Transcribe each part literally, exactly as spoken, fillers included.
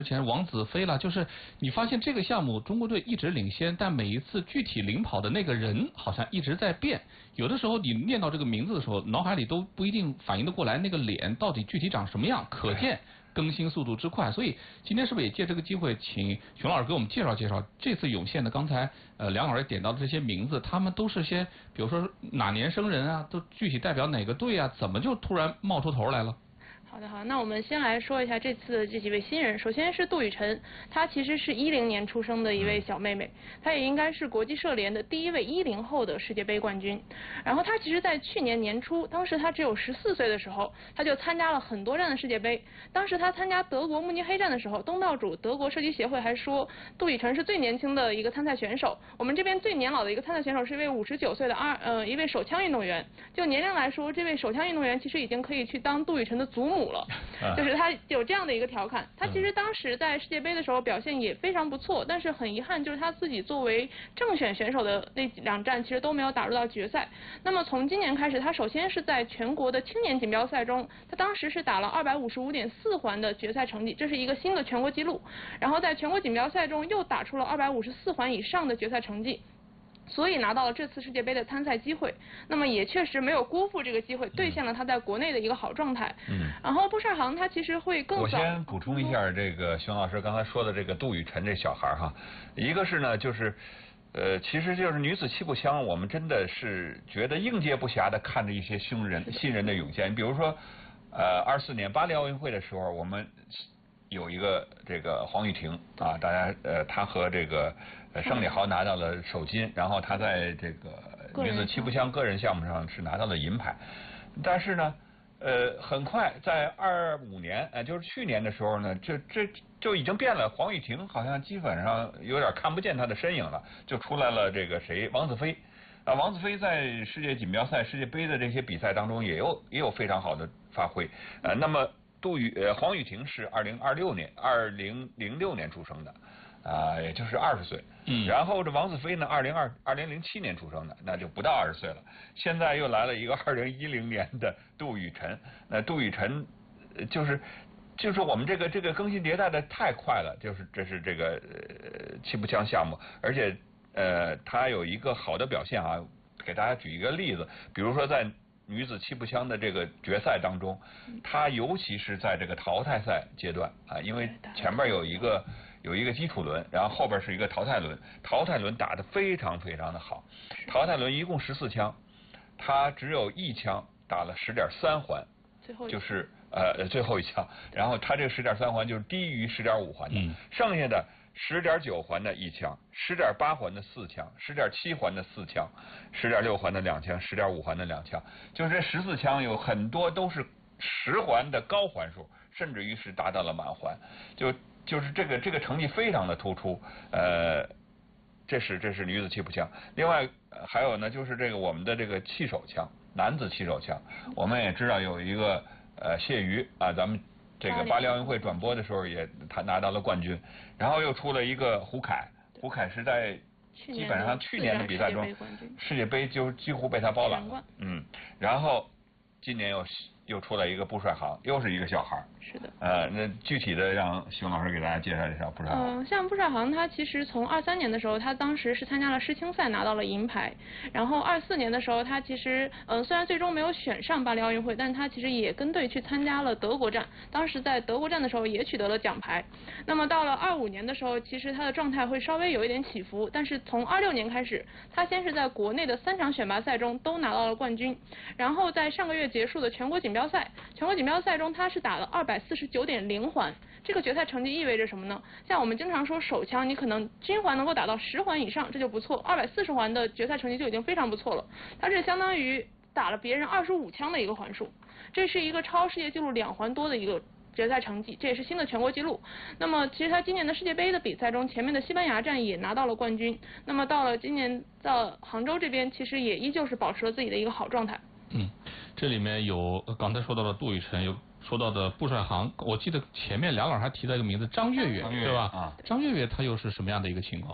之前王子飞了，就是你发现这个项目中国队一直领先，但每一次具体领跑的那个人好像一直在变。有的时候你念到这个名字的时候，脑海里都不一定反应得过来那个脸到底具体长什么样，可见更新速度之快。所以今天是不是也借这个机会，请熊老师给我们介绍介绍这次涌现的刚才呃梁老师点到的这些名字，他们都是些比如说哪年生人啊，都具体代表哪个队啊，怎么就突然冒出头来了？ 好的，好，那我们先来说一下这次的这几位新人。首先是杜雨晨，她其实是一零年出生的一位小妹妹，她也应该是国际射联的第一位一零后的世界杯冠军。然后她其实在去年年初，当时她只有十四岁的时候，她就参加了很多站的世界杯。当时她参加德国慕尼黑站的时候，东道主德国射击协会还说杜雨晨是最年轻的一个参赛选手。我们这边最年老的一个参赛选手是一位五十九岁的二呃一位手枪运动员。就年龄来说，这位手枪运动员其实已经可以去当杜雨晨的祖母了，就是他有这样的一个调侃。他其实当时在世界杯的时候表现也非常不错，但是很遗憾就是他自己作为正选选手的那两站其实都没有打入到决赛。那么从今年开始，他首先是在全国的青年锦标赛中，他当时是打了二百五十五点四环的决赛成绩，这是一个新的全国纪录。然后在全国锦标赛中又打出了二百五十四环以上的决赛成绩，所以拿到了这次世界杯的参赛机会。那么也确实没有辜负这个机会，兑现了他在国内的一个好状态。嗯。然后布帅航他其实会更早。 我先补充一下这个熊老师刚才说的这个杜雨晨这小孩哈，一个是呢就是呃其实就是女子气步枪，我们真的是觉得应接不暇的看着一些新人新人的涌现。比如说呃二四年巴黎奥运会的时候，我们有一个这个黄雨婷啊，大家呃，她和这个呃盛礼豪拿到了首金，然后她在这个女子气步枪个人项目上是拿到了银牌。但是呢，呃，很快在二五年，呃，就是去年的时候呢，这这就已经变了。黄雨婷好像基本上有点看不见她的身影了，就出来了这个谁，王子飞。啊，王子飞在世界锦标赛、世界杯的这些比赛当中也有也有非常好的发挥。呃，那么。杜雨呃黄雨婷是二零二六年二零零六年出生的，啊、呃，也就是二十岁。嗯。然后这王子飞呢，二零二二零零七年出生的，那就不到二十岁了。现在又来了一个二零一零年的杜雨晨，那杜雨晨就是就是我们这个这个更新迭代的太快了，就是这是这个呃气步枪项目，而且呃他有一个好的表现啊，给大家举一个例子，比如说在。女子气步枪的这个决赛当中，她尤其是在这个淘汰赛阶段啊，因为前面有一个有一个基础轮，然后后边是一个淘汰轮，淘汰轮打得非常非常的好。淘汰轮一共十四枪，她只有一枪打了十点三环，就是呃最后一枪，然后她这个十点三环就是低于十点五环的，嗯、剩下的。十点九环的一枪，十点八环的四枪，十点七环的四枪，十点六环的两枪，十点五环的两枪，就是这十四枪有很多都是十环的高环数，甚至于是达到了满环，就就是这个这个成绩非常的突出。呃，这是这是女子气步枪。另外、呃、还有呢，就是这个我们的这个气手枪，男子气手枪，我们也知道有一个呃谢瑜啊，咱们。这个巴黎奥运会转播的时候也他拿到了冠军，然后又出了一个胡凯，胡凯是在基本上去年的比赛中世界杯就几乎被他包揽了，嗯，然后今年又又出来一个布帅航，又是一个小孩。 是的。 呃，那具体的让熊老师给大家介绍一下布帅航。 嗯、呃，像布帅航，他其实从二三年的时候，他当时是参加了世青赛拿到了银牌，然后二四年的时候，他其实嗯、呃、虽然最终没有选上巴黎奥运会，但他其实也跟队去参加了德国站，当时在德国站的时候也取得了奖牌。那么到了二五年的时候，其实他的状态会稍微有一点起伏，但是从二六年开始，他先是在国内的三场选拔赛中都拿到了冠军，然后在上个月结束的全国锦标赛，全国锦标赛中他是打了二百四十九点零环，这个决赛成绩意味着什么呢？像我们经常说手枪，你可能均环能够打到十环以上，这就不错，二百四十环的决赛成绩就已经非常不错了，它是相当于打了别人二十五枪的一个环数，这是一个超世界纪录两环多的一个决赛成绩，这也是新的全国纪录。那么其实他今年的世界杯的比赛中，前面的西班牙站也拿到了冠军，那么到了今年到杭州这边，其实也依旧是保持了自己的一个好状态。 嗯，这里面有刚才说到的杜雨晨，有说到的布帅航，我记得前面梁老师还提到一个名字张悦悦，对吧？啊，张悦悦他又是什么样的一个情况？ 张悦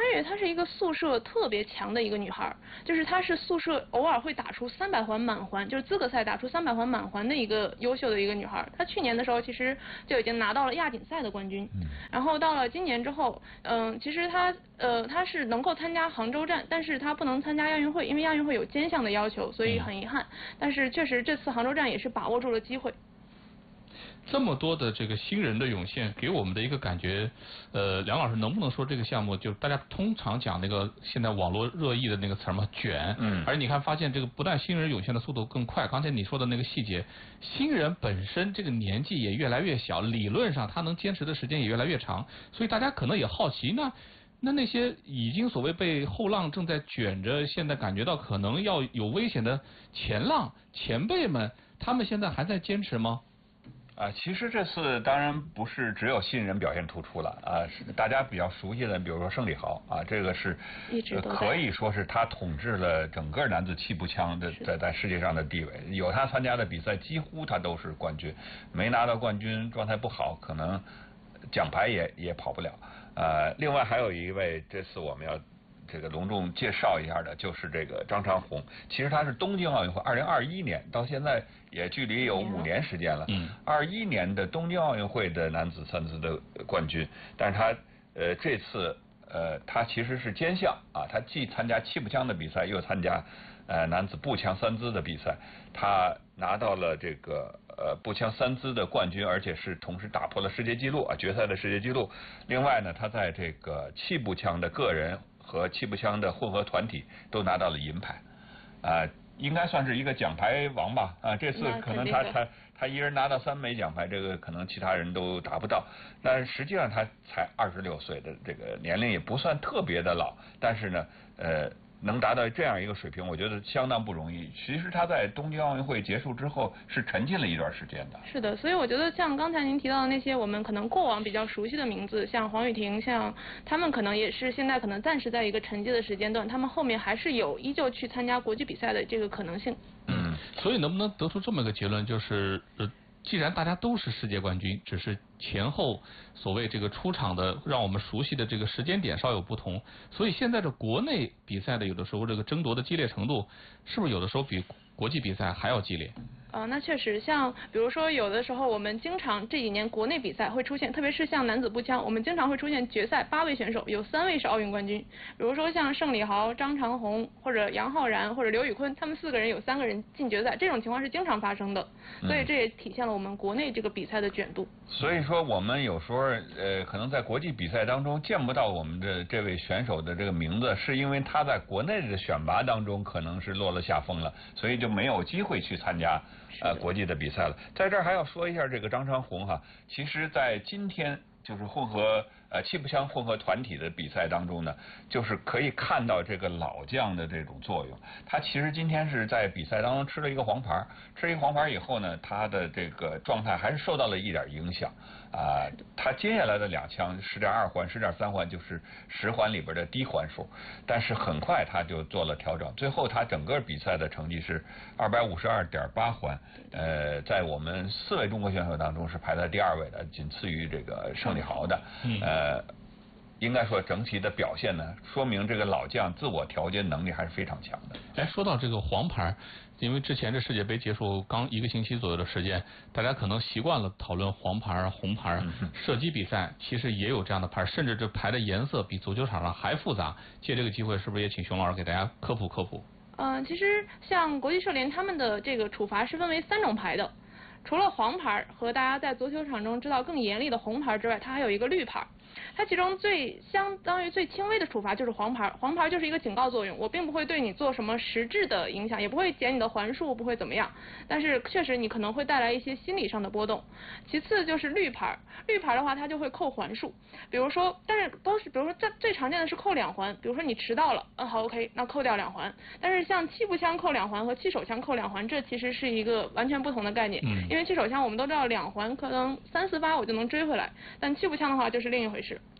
月她是一个速射特别强的一个女孩，就是她是速射偶尔会打出三百环满环，就是资格赛打出三百环满环的一个优秀的一个女孩。她去年的时候其实就已经拿到了亚锦赛的冠军，然后到了今年之后，嗯，其实她呃她是能够参加杭州站，但是她不能参加亚运会，因为亚运会有兼项的要求，所以很遗憾。但是确实这次杭州站也是把握住了机会。 这么多的这个新人的涌现，给我们的一个感觉，呃，梁老师能不能说这个项目就大家通常讲那个现在网络热议的那个词儿嘛，卷， 嗯， 而你看发现这个不但新人涌现的速度更快，刚才你说的那个细节，新人本身这个年纪也越来越小，理论上他能坚持的时间也越来越长，所以大家可能也好奇那。那那些已经所谓被后浪正在卷着，现在感觉到可能要有危险的前浪前辈们，他们现在还在坚持吗？ 啊，其实这次当然不是只有新人表现突出了啊，是大家比较熟悉的，比如说盛礼豪啊，这个是呃可以说是他统治了整个男子气步枪的在在世界上的地位，有他参加的比赛几乎他都是冠军，没拿到冠军状态不好，可能奖牌也也跑不了。呃，另外还有一位，这次我们要这个隆重介绍一下的，就是这个张长虹。其实他是东京奥运会二零二一年到现在也距离有五年时间了。嗯。二一年的东京奥运会的男子三姿的冠军，但是他呃这次呃他其实是兼项啊，他既参加气步枪的比赛，又参加呃男子步枪三姿的比赛，他拿到了这个。呃，步枪三姿的冠军，而且是同时打破了世界纪录啊，决赛的世界纪录。另外呢，他在这个气步枪的个人和气步枪的混合团体都拿到了银牌，啊、呃，应该算是一个奖牌王吧啊。这次可能他他他一人拿到三枚奖牌，这个可能其他人都达不到。但实际上他才二十六岁的这个年龄也不算特别的老，但是呢，呃。能达到这样一个水平，我觉得相当不容易。其实他在东京奥运会结束之后是沉浸了一段时间的。 是的，所以我觉得像刚才您提到的那些我们可能过往比较熟悉的名字，像黄雨婷，像他们可能也是现在可能暂时在一个沉寂的时间段，他们后面还是有依旧去参加国际比赛的这个可能性。 嗯，所以能不能得出这么一个结论，就是呃。既然大家都是世界冠军，只是前后所谓这个出场的让我们熟悉的这个时间点稍有不同，所以现在这国内比赛的有的时候这个争夺的激烈程度，是不是有的时候比国际比赛还要激烈？ 呃，那确实，像比如说有的时候我们经常这几年国内比赛会出现，特别是像男子步枪，我们经常会出现决赛八位选手，有三位是奥运冠军。比如说像盛礼豪、张长虹或者杨浩然或者刘宇昆，他们四个人有三个人进决赛，这种情况是经常发生的。所以这也体现了我们国内这个比赛的卷度。 所以说我们有时候呃可能在国际比赛当中见不到我们的这位选手的这个名字，是因为他在国内的选拔当中可能是落了下风了，所以就没有机会去参加呃国际的比赛了。在这儿还要说一下这个张长虹哈，其实在今天就是混合呃气步枪混合团体的比赛当中呢，就是可以看到这个老将的这种作用。他其实今天是在比赛当中吃了一个黄牌，吃一个黄牌以后呢，他的这个状态还是受到了一点影响啊、呃。他接下来的两枪十点二环、十点三环就是十环里边的低环数，但是很快他就做了调整，最后他整个比赛的成绩是二百五十二点八环，呃，在我们四位中国选手当中是排在第二位的，仅次于这个盛礼豪的，呃。应该说整体的表现呢，说明这个老将自我调节能力还是非常强的。 哎，说到这个黄牌，因为之前这世界杯结束刚一个星期左右的时间，大家可能习惯了讨论黄牌、红牌。嗯、射击比赛其实也有这样的牌，甚至这牌的颜色比足球场上还复杂。借这个机会，是不是也请熊老师给大家科普科普？ 嗯、呃，其实像国际射联他们的这个处罚是分为三种牌的，除了黄牌和大家在足球场中知道更严厉的红牌之外，它还有一个绿牌。它其中最相当于最轻微的处罚就是黄牌，黄牌就是一个警告作用，我并不会对你做什么实质的影响，也不会减你的环数，不会怎么样，但是确实你可能会带来一些心理上的波动。其次就是绿牌，绿牌的话它就会扣环数，比如说，但是都是比如说最最常见的是扣两环，比如说你迟到了，嗯好 OK， 那扣掉两环。但是像气步枪扣两环和气手枪扣两环，这其实是一个完全不同的概念，嗯、因为气手枪我们都知道两环可能三四发我就能追回来，但气步枪的话就是另一回事。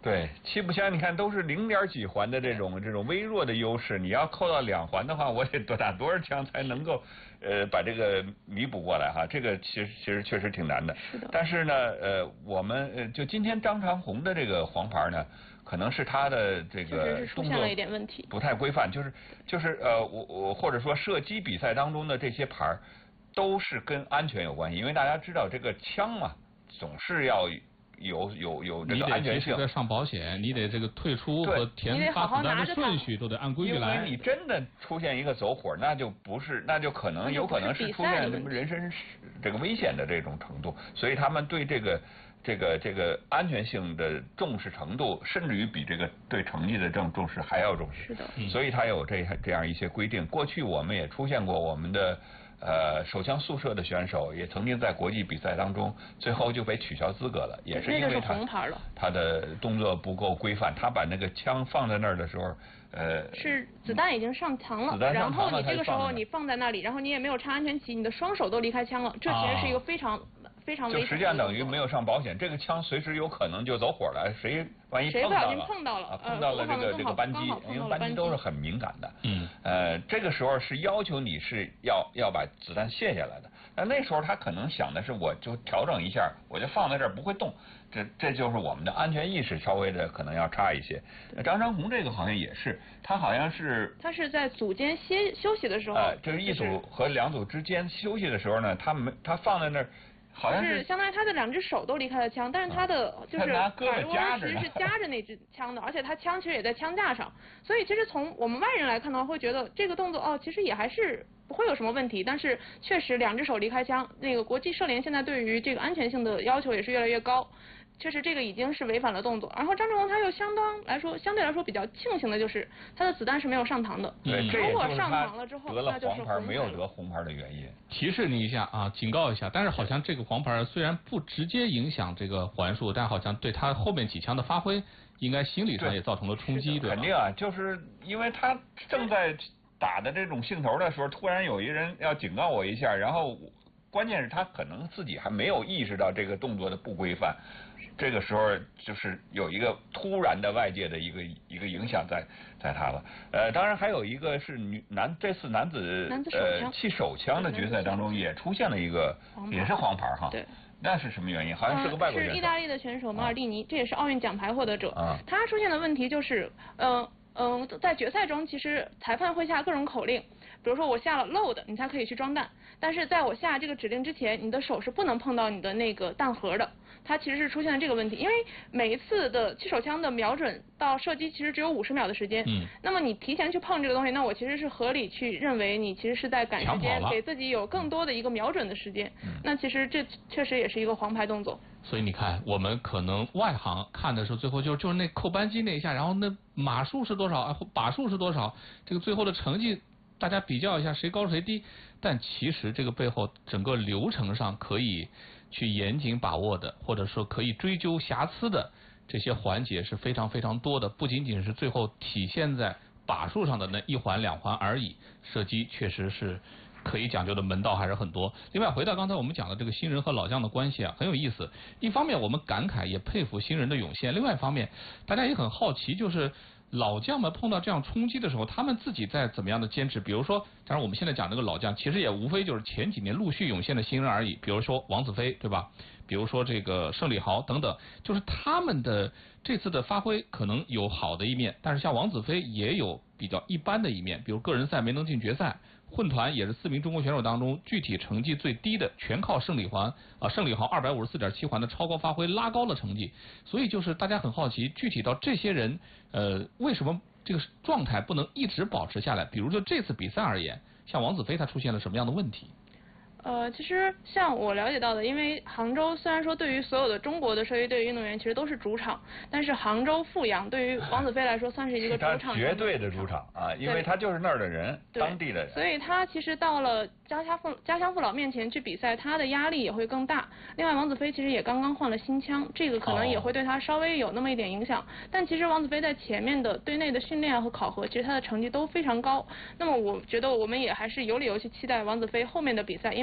对，七步枪你看都是零点几环的这种这种微弱的优势，你要扣到两环的话，我得多打多少枪才能够呃把这个弥补过来哈？这个其实其实确实挺难的。 是的。 但是呢，呃，我们呃就今天张长虹的这个黄牌呢，可能是他的这个动作不太规范，就是就是呃我我或者说射击比赛当中的这些牌都是跟安全有关系，因为大家知道这个枪嘛，总是要。有有有这个安全性， 你得及时的上保险，你得这个退出和填发子弹的顺序都得按规矩来。 因为你真的出现一个走火，那就不是，那就可能有可能是出现什么人身这个危险的这种程度，所以他们对这个这个这个安全性的重视程度，甚至于比这个对成绩的重重视还要重视。 是的。 所以他有这这样一些规定。过去我们也出现过我们的。呃，手枪速射的选手也曾经在国际比赛当中，最后就被取消资格了，也是因为他他的动作不够规范，他把那个枪放在那儿的时候，呃， 是子弹已经上膛了，然后你这个时候你放在那里，然后你也没有插安全旗，你的双手都离开枪了，这其实是一个非常。非常危险， 就实际上等于没有上保险，这个枪随时有可能就走火了，谁万一碰到了， 碰到了， 啊、碰到了这个这个扳机，因为扳机都是很敏感的，嗯，呃，这个时候是要求你是要要把子弹卸下来的，那那时候他可能想的是，我就调整一下，我就放在这儿不会动，这这就是我们的安全意识稍微的可能要差一些。张长虹这个好像也是，他好像是他是在组间歇休息的时候， 呃，这是一组和两组之间休息的时候呢，他没他放在那儿。好像是相当于他的两只手都离开了枪，但是他的就是拿胳膊夹着， 其实是夹着那支枪的，而且他枪其实也在枪架上，所以其实从我们外人来看的话，会觉得这个动作哦，其实也还是不会有什么问题。但是确实两只手离开枪，那个国际射联现在对于这个安全性的要求也是越来越高。确实，这个已经是违反了动作。然后张志宏他又相当来说，相对来说比较庆幸的就是他的子弹是没有上膛的。 对，这如果上膛了之后， 得了黄牌没有得红牌的原因。 提示你一下啊，警告一下。但是好像这个黄牌虽然不直接影响这个环数，但好像对他后面几枪的发挥，应该心理上也造成了冲击，对吧？ 肯定啊，就是因为他正在打的这种兴头的时候，突然有一人要警告我一下，然后关键是他可能自己还没有意识到这个动作的不规范。这个时候就是有一个突然的外界的一个一个影响在在他了，呃，当然还有一个是女男这次男子呃气手枪的决赛当中也出现了一个也是黄牌哈， 对， 那是什么原因？好像是个外国选手， 是意大利的选手马尔蒂尼， 啊、 这也是奥运奖牌获得者， 啊、 他出现的问题就是呃嗯、呃，在决赛中其实裁判会下各种口令。比如说我下了 load， 你才可以去装弹，但是在我下这个指令之前，你的手是不能碰到你的那个弹盒的。它其实是出现了这个问题，因为每一次的气手枪的瞄准到射击其实只有五十秒的时间。嗯。那么你提前去碰这个东西，那我其实是合理去认为你其实是在赶时间，给自己有更多的一个瞄准的时间。嗯。那其实这确实也是一个黄牌动作。 所以你看，我们可能外行看的时候，最后就就是那扣扳机那一下，然后那码数是多少，把数是多少，这个最后的成绩。大家比较一下谁高谁低，但其实这个背后整个流程上可以去严谨把握的，或者说可以追究瑕疵的这些环节是非常非常多的，不仅仅是最后体现在把数上的那一环两环而已，射击确实是可以讲究的门道还是很多。另外回到刚才我们讲的这个新人和老将的关系啊，很有意思。一方面我们感慨也佩服新人的涌现，另外一方面大家也很好奇，就是老将们碰到这样冲击的时候，他们自己在怎么样的坚持？比如说，当然我们现在讲这个老将，其实也无非就是前几年陆续涌现的新人而已。比如说王子飞，对吧？比如说这个胜利豪等等，就是他们的这次的发挥可能有好的一面，但是像王子飞也有比较一般的一面，比如个人赛没能进决赛。混团也是四名中国选手当中具体成绩最低的，全靠胜利环啊，胜利豪二百五十四点七环的超高发挥拉高了成绩。所以就是大家很好奇，具体到这些人，呃，为什么这个状态不能一直保持下来？比如就这次比赛而言，像王子飞他出现了什么样的问题？ 呃，其实像我了解到的，因为杭州虽然说对于所有的中国的射击队运动员其实都是主场，但是杭州阜阳对于王子飞来说算是一个主场， 绝对的主场啊，因为他就是那儿的人，当地的人， 所以他其实到了家乡父家乡父老面前去比赛，他的压力也会更大。另外，王子飞其实也刚刚换了新枪，这个可能也会对他稍微有那么一点影响。哦、但其实王子飞在前面的队内的训练和考核，其实他的成绩都非常高。那么我觉得我们也还是有理由去期待王子飞后面的比赛，因为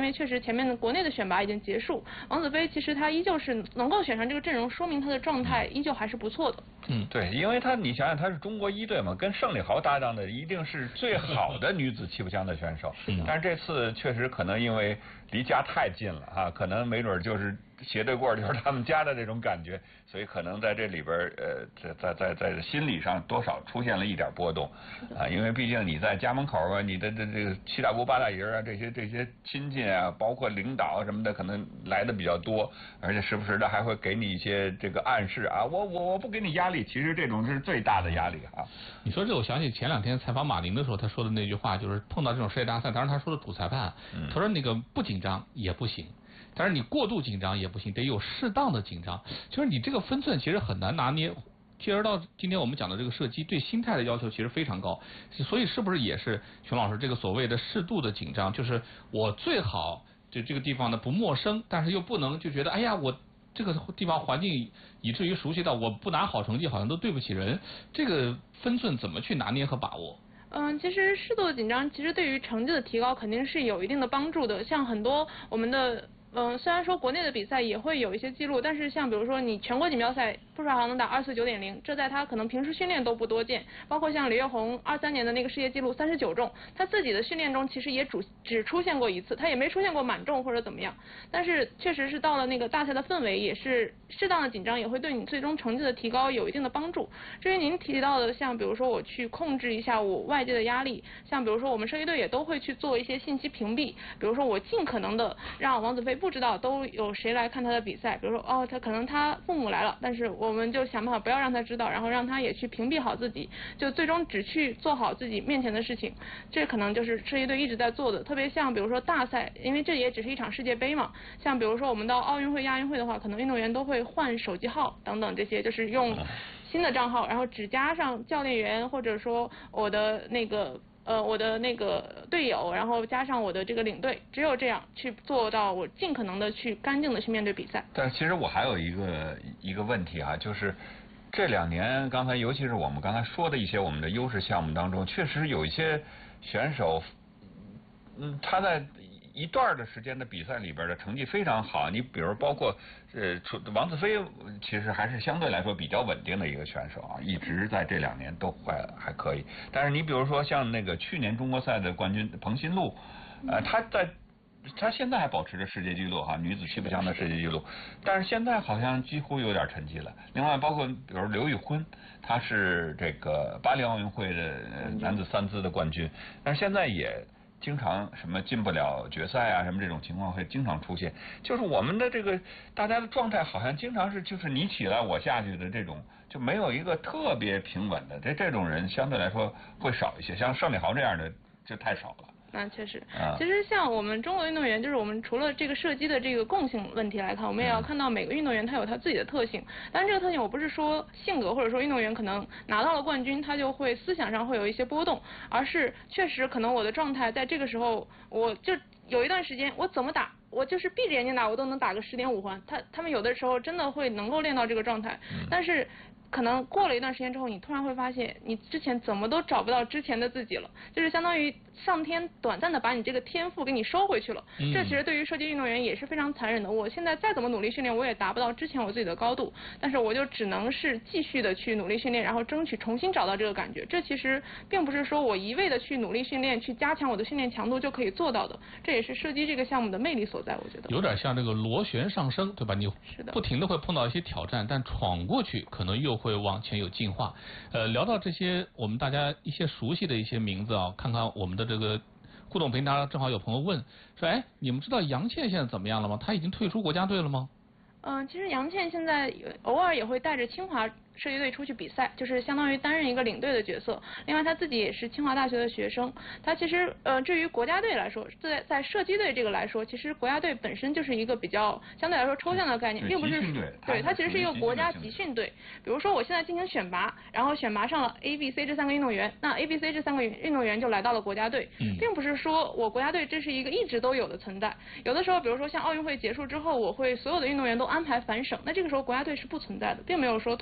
为确实前面的国内的选拔已经结束，王子飞其实他依旧是能够选上这个阵容，说明他的状态依旧还是不错的。 嗯，对，因为他你想想，他是中国一队嘛，跟盛礼豪搭档的一定是最好的女子气步枪的选手。嗯，但是这次确实可能因为离家太近了啊，可能没准就是斜对过就是他们家的这种感觉，所以可能在这里边呃，在在在在心理上多少出现了一点波动啊，因为毕竟你在家门口啊，你的这这个七大姑八大姨啊，这些这些亲戚啊，包括领导什么的，可能来的比较多，而且时不时的还会给你一些这个暗示啊，我我我不给你压力，其实这种是最大的压力啊。 你说这，我想起前两天采访马宁的时候，他说的那句话，就是碰到这种世界大赛，当然他说的主裁判，嗯、他说那个不紧张也不行。但是你过度紧张也不行，得有适当的紧张。就是你这个分寸其实很难拿捏。其实到今天我们讲的这个射击，对心态的要求其实非常高。所以是不是也是熊老师这个所谓的适度的紧张，就是我最好就这个地方呢不陌生，但是又不能就觉得哎呀我这个地方环境以至于熟悉到我不拿好成绩好像都对不起人。这个分寸怎么去拿捏和把握？ 嗯，其实适度的紧张，其实对于成绩的提高肯定是有一定的帮助的。像很多我们的。嗯，虽然说国内的比赛也会有一些记录，但是像比如说你全国锦标赛布少航能打二四九点零，这在他可能平时训练都不多见。包括像李岳宏二三年的那个世界纪录三十九中，他自己的训练中其实也只只出现过一次，他也没出现过满中或者怎么样。但是确实是到了那个大赛的氛围，也是适当的紧张也会对你最终成绩的提高有一定的帮助。至于您提到的，像比如说我去控制一下我外界的压力，像比如说我们射击队也都会去做一些信息屏蔽，比如说我尽可能的让王子飞不知道都有谁来看他的比赛，比如说哦，他可能他父母来了，但是我们就想办法不要让他知道，然后让他也去屏蔽好自己，就最终只去做好自己面前的事情。这可能就是射击队一直在做的。特别像比如说大赛，因为这也只是一场世界杯嘛，像比如说我们到奥运会、亚运会的话，可能运动员都会换手机号等等，这些就是用新的账号，然后只加上教练员或者说我的那个。呃，我的那个队友，然后加上我的这个领队，只有这样去做到，我尽可能的去干净的去面对比赛。 但其实我还有一个一个问题啊，就是这两年，刚才尤其是我们刚才说的一些我们的优势项目当中，确实有一些选手，嗯，他在一段的时间的比赛里边的成绩非常好。你比如包括呃王子飞，其实还是相对来说比较稳定的一个选手啊，一直在这两年都还还可以。但是你比如说像那个去年中国赛的冠军彭新路，呃，他在他现在还保持着世界纪录哈，女子气步枪的世界纪录，但是现在好像几乎有点沉寂了。另外包括比如刘宇婚，他是这个巴黎奥运会的男子三姿的冠军，但是现在也经常什么进不了决赛啊，什么这种情况会经常出现。就是我们的这个大家的状态好像经常是就是你起来我下去的这种，就没有一个特别平稳的。这这种人相对来说会少一些，像盛礼豪这样的就太少了。 那确实，其实像我们中国运动员，就是我们除了这个射击的这个共性问题来看，我们也要看到每个运动员他有他自己的特性。但是这个特性我不是说性格或者说运动员可能拿到了冠军他就会思想上会有一些波动，而是确实可能我的状态在这个时候，我就有一段时间我怎么打，我就是闭着眼睛打我都能打个十点五环。他他们有的时候真的会能够练到这个状态，但是可能过了一段时间之后，你突然会发现你之前怎么都找不到之前的自己了，就是相当于上天短暂的把你这个天赋给你收回去了。嗯、这其实对于射击运动员也是非常残忍的。我现在再怎么努力训练，我也达不到之前我自己的高度，但是我就只能是继续的去努力训练，然后争取重新找到这个感觉。这其实并不是说我一味的去努力训练，去加强我的训练强度就可以做到的。这也是射击这个项目的魅力所在，我觉得。 有点像这个螺旋上升，对吧？你不停的会碰到一些挑战，但闯过去可能又会往前有进化。呃，聊到这些我们大家一些熟悉的一些名字啊，看看我们的这个互动平台，正好有朋友问说，哎，你们知道杨倩现在怎么样了吗？她已经退出国家队了吗？ 嗯，其实杨倩现在偶尔也会带着清华射击队出去比赛，就是相当于担任一个领队的角色。另外他自己也是清华大学的学生。他其实呃，至于国家队来说，在在射击队这个来说，其实国家队本身就是一个比较相对来说抽象的概念，并不是对它其实是一个国家集训队。比如说我现在进行选拔，然后选拔上了 A B C 这三个运动员，那 A B C 这三个运动员就来到了国家队，并不是说我国家队这是一个一直都有的存在。有的时候比如说像奥运会结束之后，我会所有的运动员都安排返省，那这个时候国家队是不存在的，并没有说退出国家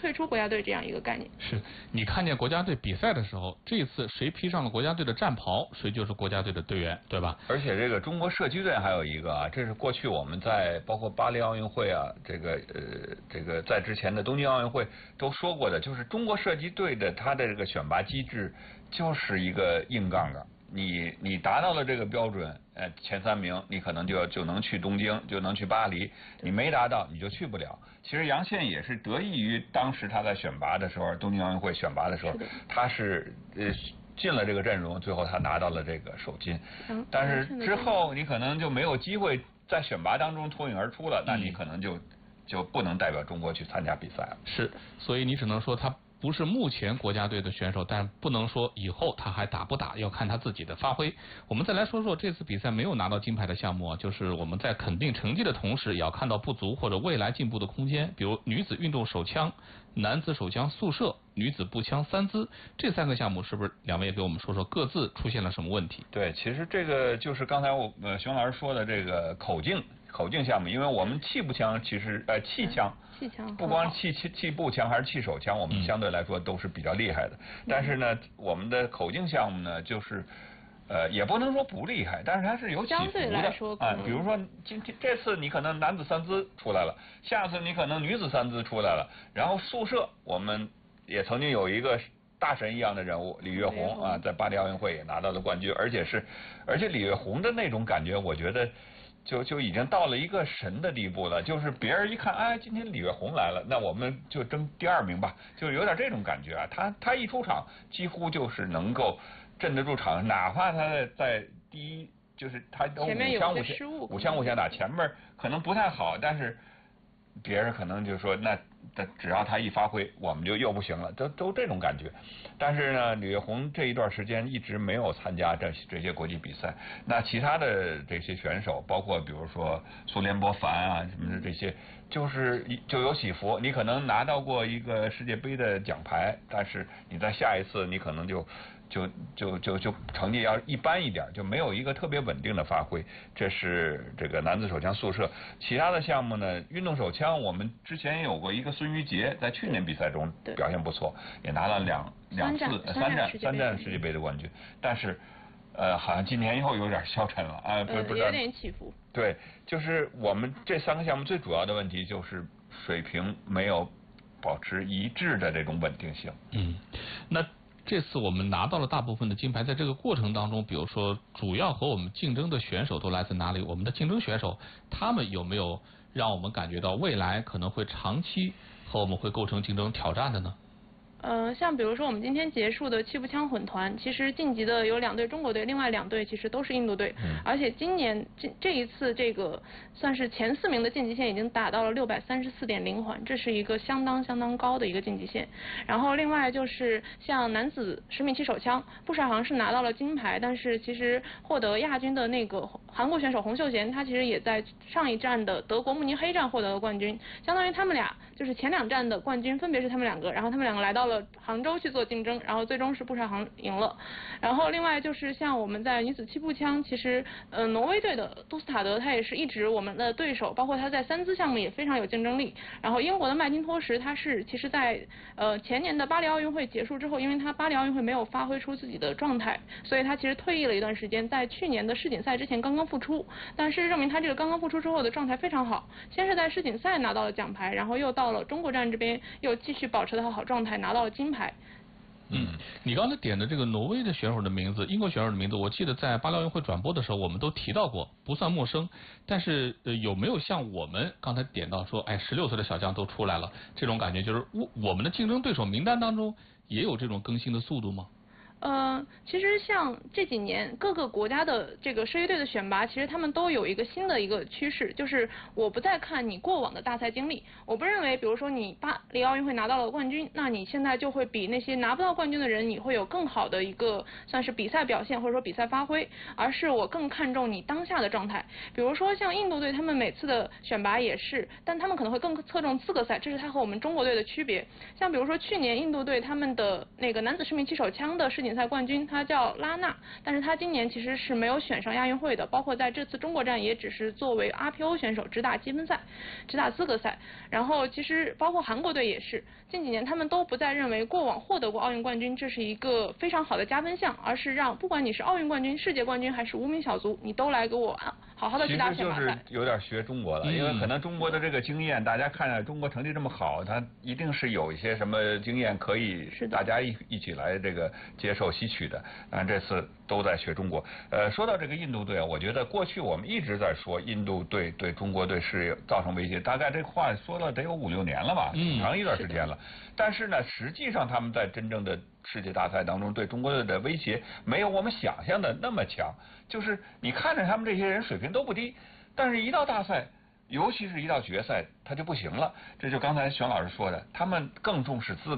家队这样一个概念。 是你看见国家队比赛的时候，这次谁披上了国家队的战袍，谁就是国家队的队员，对吧？ 而且这个中国射击队还有一个啊，这是过去我们在包括巴黎奥运会啊，这个呃这个在之前的东京奥运会都说过的，就是中国射击队的它的这个选拔机制就是一个硬杠杠。你你达到了这个标准，呃，前三名，你可能就就能去东京，就能去巴黎。你没达到，你就去不了。其实杨宪也是得益于当时他在选拔的时候，东京奥运会选拔的时候，他是呃进了这个阵容，最后他拿到了这个首金。 嗯、 但是之后你可能就没有机会在选拔当中脱颖而出了，那你可能就就不能代表中国去参加比赛了。 是，所以你只能说他不是目前国家队的选手，但不能说以后他还打不打，要看他自己的发挥。我们再来说说这次比赛没有拿到金牌的项目啊，就是我们在肯定成绩的同时，也要看到不足或者未来进步的空间。比如女子运动手枪、男子手枪速射、女子步枪三姿这三个项目，是不是两位也给我们说说各自出现了什么问题？ 对，其实这个就是刚才我呃熊老师说的这个口径口径项目，因为我们气步枪其实呃气枪。 气枪不光气气气步枪还是气手枪，我们相对来说都是比较厉害的。嗯、但是呢，我们的口径项目呢，就是呃也不能说不厉害，但是它是有起伏的啊。比如说今天这次你可能男子三姿出来了，下次你可能女子三姿出来了，然后速射我们也曾经有一个大神一样的人物李跃宏啊，在巴黎奥运会也拿到了冠军，而且是而且李跃宏的那种感觉，我觉得。就就已经到了一个神的地步了，就是别人一看，哎，今天李跃宏来了，那我们就争第二名吧，就有点这种感觉啊。他他一出场，几乎就是能够镇得住场，哪怕他在在第一，就是他都五枪五枪五枪五枪打，前面可能不太好，但是别人可能就说那。但只要他一发挥，我们就又不行了，都都这种感觉。但是呢，李跃宏这一段时间一直没有参加这这些国际比赛。那其他的这些选手，包括比如说苏联波凡啊什么的这些，就是就有起伏。你可能拿到过一个世界杯的奖牌，但是你在下一次你可能就。就就就就成绩要一般一点，就没有一个特别稳定的发挥。这是这个男子手枪速射，其他的项目呢，运动手枪我们之前也有过一个孙玉洁，在去年比赛中表现不错，也拿了两两次三战三战世界杯的冠军，但是呃好像今年又有点消沉了啊，不不有点起伏。 对，就是我们这三个项目最主要的问题就是水平没有保持一致的这种稳定性。 嗯，那。这次我们拿到了大部分的金牌，在这个过程当中，比如说主要和我们竞争的选手都来自哪里？我们的竞争选手他们有没有让我们感觉到未来可能会长期和我们会构成竞争挑战的呢？ 呃，像比如说我们今天结束的气步枪混团，其实晋级的有两队中国队，另外两队其实都是印度队，嗯、而且今年这这一次这个算是前四名的晋级线已经达到了六百三十四点零环，这是一个相当相当高的一个晋级线。然后另外就是像男子十米气手枪，布什航是拿到了金牌，但是其实获得亚军的那个韩国选手洪秀贤，他其实也在上一站的德国慕尼黑站获得了冠军，相当于他们俩就是前两站的冠军分别是他们两个，然后他们两个来到了杭州去做竞争，然后最终是布什航赢了。然后另外就是像我们在女子气步枪，其实呃挪威队的杜斯塔德他也是一直我们的对手，包括他在三姿项目也非常有竞争力。然后英国的麦金托什他是其实在呃前年的巴黎奥运会结束之后，因为他巴黎奥运会没有发挥出自己的状态，所以他其实退役了一段时间，在去年的世锦赛之前刚刚复出，但事实证明他这个刚刚复出之后的状态非常好，先是在世锦赛拿到了奖牌，然后又到了中国站这边又继续保持了好状态，拿到了金牌。 嗯，你刚才点的这个挪威的选手的名字，英国选手的名字，我记得在巴黎奥运会转播的时候我们都提到过，不算陌生。但是呃有没有像我们刚才点到说，哎，十六岁的小将都出来了，这种感觉就是我我们的竞争对手名单当中也有这种更新的速度吗？ 呃，其实像这几年各个国家的这个射击队的选拔，其实他们都有一个新的一个趋势，就是我不再看你过往的大赛经历，我不认为比如说你巴黎奥运会拿到了冠军，那你现在就会比那些拿不到冠军的人你会有更好的一个算是比赛表现或者说比赛发挥，而是我更看重你当下的状态。比如说像印度队他们每次的选拔也是，但他们可能会更侧重资格赛，这是他和我们中国队的区别。像比如说去年印度队他们的那个男子十米气手枪的世锦锦赛冠军，他叫拉纳，但是他今年其实是没有选上亚运会的，包括在这次中国站也只是作为 R P O 选手直打积分赛，直打资格赛。然后其实包括韩国队也是，近几年他们都不再认为过往获得过奥运冠军这是一个非常好的加分项，而是让不管你是奥运冠军、世界冠军还是无名小卒，你都来给我好好的去打选拔赛。 其实就是有点学中国了，因为可能中国的这个经验，大家看着中国成绩这么好，他一定是有一些什么经验可以大家一一起来这个接受吸取的。但这次都在学中国。呃，说到这个印度队，我觉得过去我们一直在说印度队对中国队是造成威胁，大概这话说了得有五六年了吧，挺长一段时间了。但是呢，实际上他们在真正的世界大赛当中对中国队的威胁没有我们想象的那么强。就是你看着他们这些人水平都不低，但是一到大赛，尤其是一到决赛，他就不行了。这就刚才熊老师说的，他们更重视资格。